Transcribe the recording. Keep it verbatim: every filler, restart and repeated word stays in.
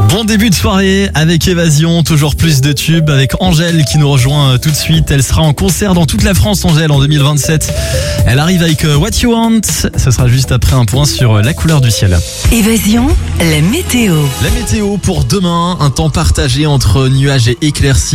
Bon début de soirée avec Évasion, toujours plus de tubes avec Angèle qui nous rejoint tout de suite. Elle sera en concert dans toute la France, Angèle, en deux mille vingt-sept. Elle arrive avec What You Want. Ce sera juste après un point sur la couleur du ciel. Évasion, la météo. La météo pour demain, un temps partagé entre nuages et éclaircies.